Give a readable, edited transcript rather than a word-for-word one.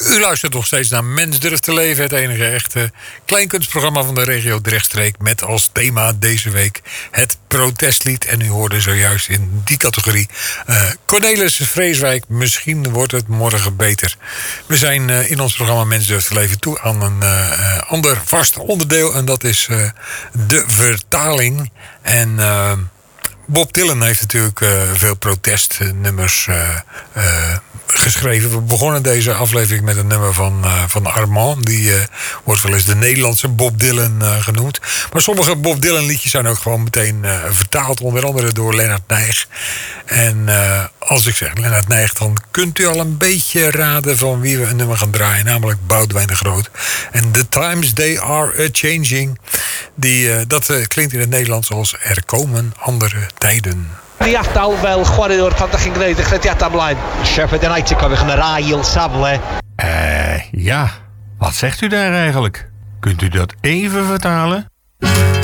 U luistert nog steeds naar Mens Durft te Leven. Het enige echte kleinkunstprogramma van de regio Drechtstreek. Met als thema deze week het protestlied. En u hoorde zojuist in die categorie Cornelis Vreeswijk. Misschien wordt het morgen beter. We zijn in ons programma Mens Durft te Leven toe aan een ander vast onderdeel. En dat is de vertaling. En Bob Dylan heeft natuurlijk veel protestnummers geschreven. We begonnen deze aflevering met een nummer van Armand. Die wordt wel eens de Nederlandse Bob Dylan genoemd. Maar sommige Bob Dylan liedjes zijn ook gewoon meteen vertaald. Onder andere door Lennart Nijg. En als ik zeg Lennart Nijg, dan kunt u al een beetje raden van wie we een nummer gaan draaien. Namelijk Boudewijn de Groot. En The Times They Are A-Changing. Dat klinkt in het Nederlands als er komen andere tijden. Die adael fel chwaraewr pan dach chi'n gwneud y chrediadau ymlaen. Shepard United cofiwch yn yr ail safle. Ja, wat zegt u daar eigenlijk? Kunt u dat even vertalen?